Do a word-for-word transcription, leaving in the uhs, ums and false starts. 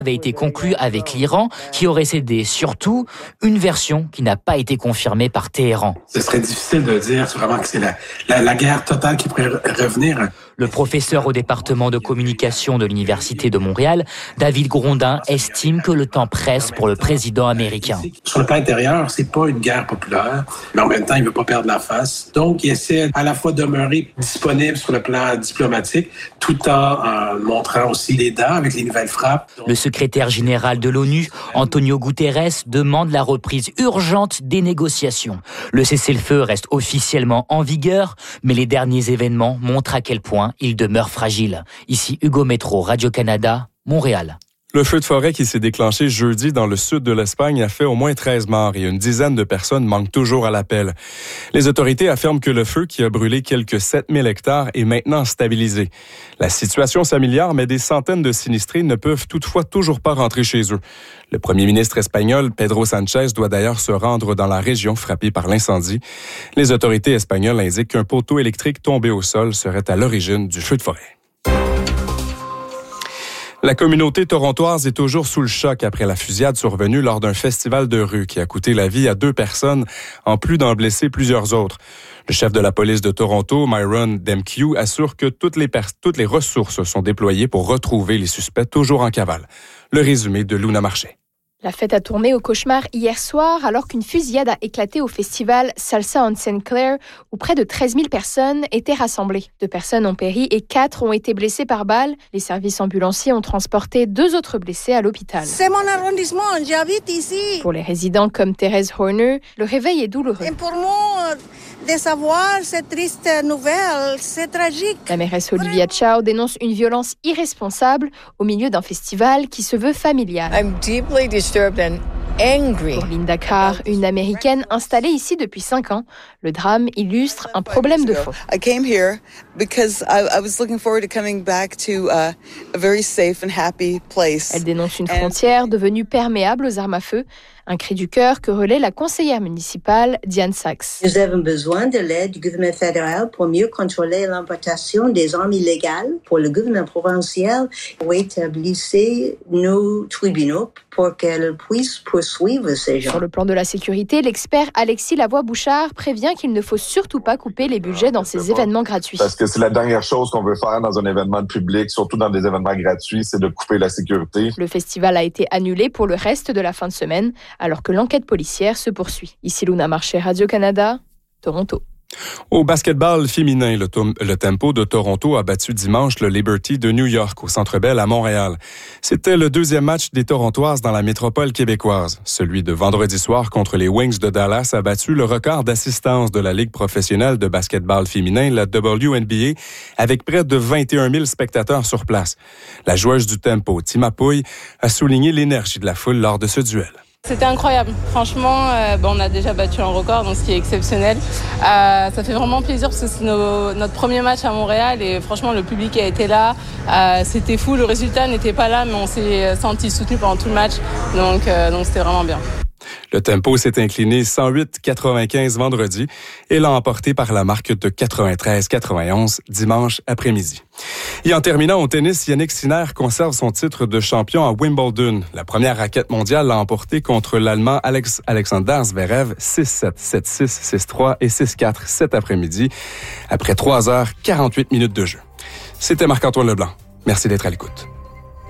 avait été conclu avec l'Iran, qui aurait cédé surtout une version qui n'a pas été confirmée par Téhéran. Ce serait difficile de dire vraiment que c'est la, la, la guerre totale qui pourrait revenir. Le professeur au département de communication de l'Université de Montréal, David Grondin, estime que le temps presse pour le président américain. Sur le plan intérieur, c'est pas une guerre populaire, mais en même temps, il veut pas perdre la face. Donc, il essaie à la fois de demeurer disponible sur le plan diplomatique, tout en euh, montrant aussi les dents avec les nouvelles frappes. Le secrétaire général de l'ONU, Antonio Guterres, demande la reprise urgente des négociations. Le cessez-le-feu reste officiellement en vigueur, mais les derniers événements montrent à quel point il demeure fragile. Ici Hugo Métro, Radio-Canada, Montréal. Le feu de forêt qui s'est déclenché jeudi dans le sud de l'Espagne a fait au moins treize morts et une dizaine de personnes manquent toujours à l'appel. Les autorités affirment que le feu, qui a brûlé quelques sept mille hectares, est maintenant stabilisé. La situation s'améliore, mais des centaines de sinistrés ne peuvent toutefois toujours pas rentrer chez eux. Le premier ministre espagnol, Pedro Sánchez, doit d'ailleurs se rendre dans la région frappée par l'incendie. Les autorités espagnoles indiquent qu'un poteau électrique tombé au sol serait à l'origine du feu de forêt. La communauté torontoise est toujours sous le choc après la fusillade survenue lors d'un festival de rue qui a coûté la vie à deux personnes, en plus d'en blesser plusieurs autres. Le chef de la police de Toronto, Myron Demkiw, assure que toutes les, pers- toutes les ressources sont déployées pour retrouver les suspects toujours en cavale. Le résumé de Luna Marché. La fête a tourné au cauchemar hier soir alors qu'une fusillade a éclaté au festival Salsa on Saint Clair où près de treize mille personnes étaient rassemblées. Deux personnes ont péri et quatre ont été blessées par balle. Les services ambulanciers ont transporté deux autres blessés à l'hôpital. C'est mon arrondissement, j'habite ici. Pour les résidents comme Thérèse Horner, le réveil est douloureux. Et pour moi, de savoir cette triste nouvelle, c'est tragique. La mairesse Olivia Chow dénonce une violence irresponsable au milieu d'un festival qui se veut familial. I'm deeply disturbed and angry. Pour Linda Carr, une Américaine installée ici depuis cinq ans, le drame illustre un problème de fond. I came here because I, I was looking forward to coming back to uh, a very safe and happy place. Elle dénonce une frontière devenue perméable aux armes à feu, un cri du cœur que relaie la conseillère municipale Diane Sachs. Nous avons besoin de l'aide du gouvernement fédéral pour mieux contrôler l'importation des armes illégales. Pour le gouvernement provincial, pour établir nos tribunaux pour qu'elle puisse poursuivre ces gens. Sur le plan de la sécurité, l'expert Alexis Lavoie-Bouchard prévient qu'il ne faut surtout pas couper les budgets dans ces événements gratuits. Parce que c'est la dernière chose qu'on veut faire dans un événement public, surtout dans des événements gratuits, c'est de couper la sécurité. Le festival a été annulé pour le reste de la fin de semaine, alors que l'enquête policière se poursuit. Ici Luna Marché, Radio-Canada, Toronto. Au basketball féminin, le, tom- le Tempo de Toronto a battu dimanche le Liberty de New York au Centre Bell à Montréal. C'était le deuxième match des Torontoises dans la métropole québécoise. Celui de vendredi soir contre les Wings de Dallas a battu le record d'assistance de la Ligue professionnelle de basketball féminin, la W N B A, avec près de vingt et un mille spectateurs sur place. La joueuse du Tempo, Tima Pouille, a souligné l'énergie de la foule lors de ce duel. C'était incroyable. Franchement, euh, bon, on a déjà battu un record, donc ce qui est exceptionnel. Euh, ça fait vraiment plaisir parce que c'est nos, notre premier match à Montréal et franchement, le public a été là. Euh, c'était fou. Le résultat n'était pas là, mais on s'est senti soutenu pendant tout le match. Donc, euh, donc c'était vraiment bien. Le Tempo s'est incliné cent huit à quatre-vingt-quinze vendredi et l'a emporté par la marque de quatre-vingt-treize à quatre-vingt-onze dimanche après-midi. Et en terminant au tennis, Yannick Sinner conserve son titre de champion à Wimbledon. La première raquette mondiale l'a emporté contre l'Allemand Alex Alexander Zverev six sept, sept six, six trois et six quatre cet après-midi après trois heures quarante-huit minutes de jeu. C'était Marc-Antoine Leblanc. Merci d'être à l'écoute.